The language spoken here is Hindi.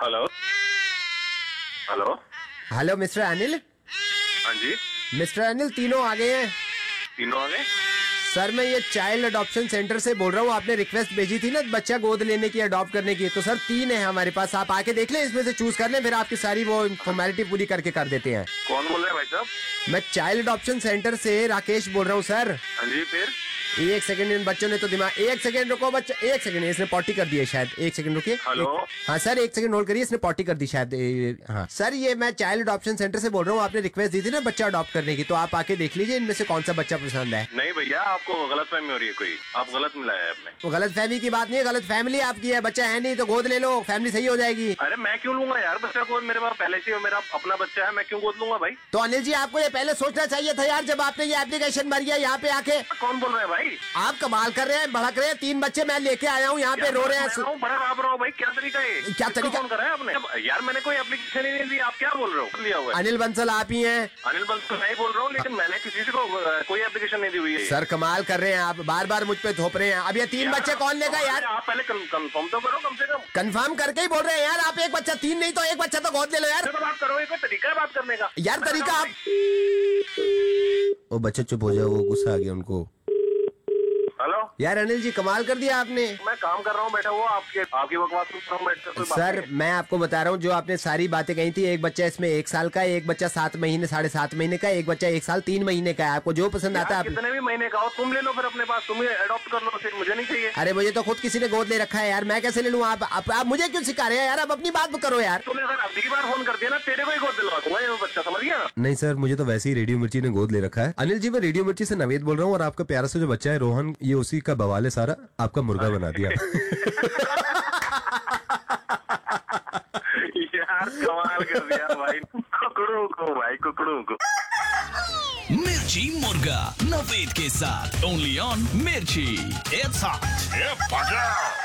Hello hello. Hello mister Anil. हाँ जी, मिस्टर अनिल, तीनों आ गए हैं। तीनों आ गए। सर मैं ये चाइल्ड अडॉप्शन सेंटर से बोल रहा हूँ। आपने रिक्वेस्ट भेजी थी ना बच्चा गोद लेने की, अडॉप्ट करने की। तो सर 3 है हमारे पास, आप आके देख लें, इसमें से चूज कर लें, फिर आपकी सारी वो फॉर्मेलिटी पूरी करके कर देते हैं। कौन बोल रहे हैं भाई साहब? मैं चाइल्ड अडॉप्शन सेंटर से राकेश बोल रहा हूँ सर। हाँ जी, फिर? एक सेकंड, इन बच्चों ने तो दिमाग, एक सेकंड रुको बच्चा, एक सेकंड, इसने पॉटी कर दी है शायद। एक सेकंड रुकिए। हेलो। हाँ सर, एक सेकंड होल्ड करिए, इसने पॉटी कर दी शायद। हाँ सर, ये मैं चाइल्ड अडॉप्शन सेंटर से बोल रहा हूँ। आपने रिक्वेस्ट दी थी ना बच्चा अडॉप्ट करने की, तो आप आके देख लीजिए इनमें से कौन सा बच्चा पसंद है। नहीं भैया, आपको गलत फहमी हो रही है कोई, आप गलत मिलाया है आपने। तो गलत फहमी की बात नहीं है, गलत फैमिली आपकी है। बच्चा है नहीं तो गोद ले लो, फैमिली सही हो जाएगी। अरे मैं क्यों लूंगा यार बच्चा गोद? मेरे पास पहले से मेरा अपना बच्चा है, मैं क्यों गोद लूंगा भाई? तो अनिल जी, आपको ये पहले सोचना चाहिए था यार, जब आपने ये एप्लीकेशन भरी है यहाँ पे आके। कौन बोल रहे हैं भाई? आप कमाल कर रहे हैं, भड़क रहे हैं। 3 बच्चे मैं लेके आया हूँ यहाँ पे, रो रहे हैं। बड़ा आप रहा हूँ भाई, क्या तरीका है? क्या तरीका? कौन कर रहा है आपने? यार मैंने कोई एप्लीकेशन ही नहीं दी, आप क्या बोल रहे हो? लिया हुआ है। अनिल बंसल आप ही हैं। अनिल बंसल मैं ही बोल रहा हूँ, लेकिन मैंने किसी से कोई एप्लीकेशन नहीं दी हुई है। सर कमाल कर रहे हैं आप, बार बार मुझ पे थोप रहे हैं। अब ये 3 बच्चे कौन लेगा यार? आप पहले कंफर्म तो करो कम से कम। कंफर्म करके ही बोल रहे हैं यार आप। एक बच्चा 3 नहीं तो एक बच्चा तो गोद ले लो यार। तो बात करो, कोई तरीका है बात करने का? यार तरीका आप, ओ बच्चे चुप हो जाओ, वो गुस्सा आ गया उनको। हेलो यार अनिल जी, कमाल कर दिया आपने। मैं काम कर रहा हूँ बैठा हुआ, आपकी बकवास सुन रहा हूँ बैठ कर। सर मैं आपको बता रहा हूँ, जो आपने सारी बातें कही थी, एक बच्चा इसमें 1 साल का, एक बच्चा 7 महीने 7.5 महीने का, एक बच्चा 1 साल 3 महीने का है। आपको जो पसंद आता है आप। कितने भी महीने का हो तुम ले लो, फिर अपने पास तुम अडॉप्ट कर लो, फिर मुझे नहीं चाहिए। अरे मुझे तो खुद किसी ने गोद ले रखा है यार, मैं कैसे ले लूँ? आप मुझे क्यों सिखा रहे हैं यार? आप अपनी बात करो यार। तूने अगर अगली बार फोन कर दिया ना, तेरे को ही गोद दिलवा दूंगा ये बच्चा, समझ गया ना? नहीं सर, मुझे तो वैसे ही रेडियो मिर्ची ने गोद ले रखा है। अनिल जी, मैं रेडियो मिर्ची से नवेद बोल रहा हूँ, और आपका प्यारा सा जो बच्चा है रोहन, ये उसी का बवाल है सारा, आपका मुर्गा बना दिया। यार कमाल कर दिया भाई, कुकड़ों को भाई, कुकड़ों को। मिर्ची मुर्गा नवेद के साथ ओनली ऑन मिर्ची। It's hot.